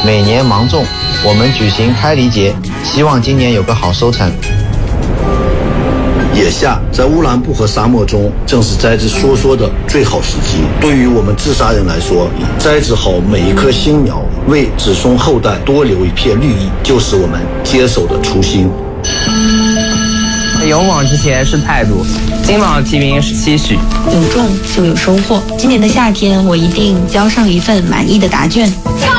每年芒种，我们举行开梨节，希望今年有个好收成。 眼下在乌兰布和沙漠中，正是栽植梭梭的最好时机。对于我们自杀人来说，栽植好每一棵新苗，为子孙后代多留一片绿意，就是我们接手的初心。 勇往直前是态度，金榜题名是期许， 有种就有收获。今年的夏天，我一定交上一份满意的答卷。